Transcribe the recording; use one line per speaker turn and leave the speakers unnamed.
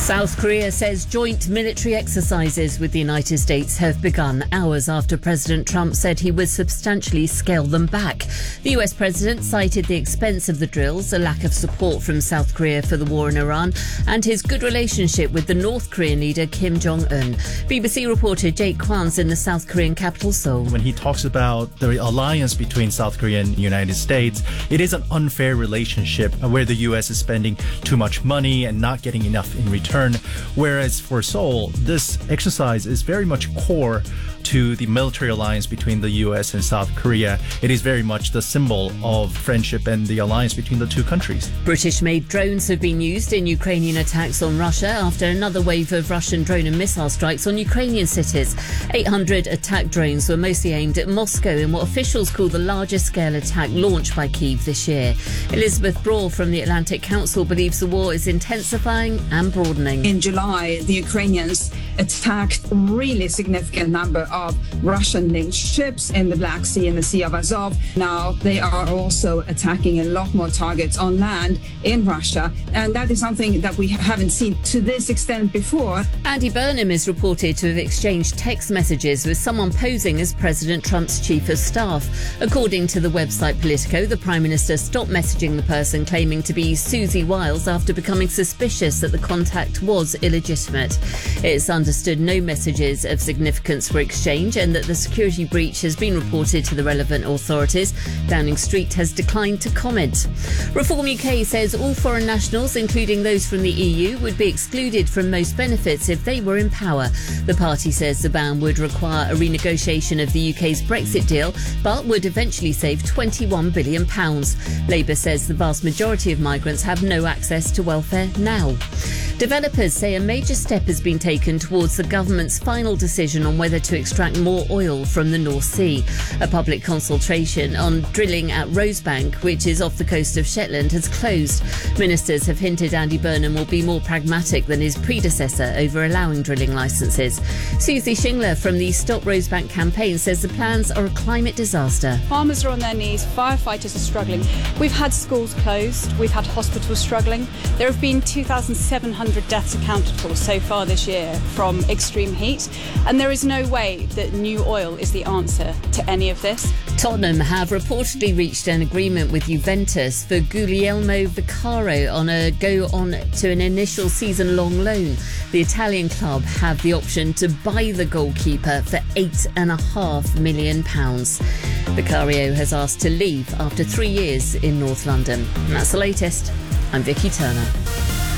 South Korea says joint military exercises with the United States have begun hours after President Trump said he would substantially scale them back. The US president cited the expense of the drills, a lack of support from South Korea for the war in Iran, and his good relationship with the North Korean leader Kim Jong-un. BBC reporter Jake Kwan's in the South Korean capital Seoul.
When he talks about the alliance between South Korea and the United States, it is an unfair relationship where the US is spending too much money and not getting enough in return. Whereas for Seoul, this exercise is very much core to the military alliance between the US and South Korea. It is very much the symbol of friendship and the alliance between the two countries.
British-made drones have been used in Ukrainian attacks on Russia after another wave of Russian drone and missile strikes on Ukrainian cities. 800 attack drones were mostly aimed at Moscow in what officials call the largest scale attack launched by Kyiv this year. Elizabeth Brawl from the Atlantic Council believes the war is intensifying and broadening.
In July, the Ukrainians attacked a really significant number of Russian-linked ships in the Black Sea and the Sea of Azov. Now they are also attacking a lot more targets on land in Russia, and that is something that we haven't seen to this extent before.
Andy Burnham is reported to have exchanged text messages with someone posing as President Trump's chief of staff. According to the website Politico, the Prime Minister stopped messaging the person claiming to be Susie Wiles after becoming suspicious that the contact was illegitimate. It's understood no messages of significance were exchanged and that the security breach has been reported to the relevant authorities. Downing Street has declined to comment. Reform UK says all foreign nationals, including those from the EU, would be excluded from most benefits if they were in power. The party says the ban would require a renegotiation of the UK's Brexit deal, but would eventually save £21 billion. Labour says the vast majority of migrants have no access to welfare now. Developers say a major step has been taken towards the government's final decision on whether to extract more oil from the North Sea. A public consultation on drilling at Rosebank, which is off the coast of Shetland, has closed. Ministers have hinted Andy Burnham will be more pragmatic than his predecessor over allowing drilling licences. Susie Shingler from the Stop Rosebank campaign says the plans are a climate disaster.
Farmers are on their knees, firefighters are struggling. We've had schools closed, we've had hospitals struggling. There have been 2,700 deaths accounted for so far this year from extreme heat, and there is no way that new oil is the answer to any of this.
Tottenham have reportedly reached an agreement with Juventus for Guglielmo Vicario on to an initial season-long loan. The Italian club have the option to buy the goalkeeper for £8.5 million. Vicario has asked to leave after 3 years in North London. And that's the latest. I'm Vicky Turner.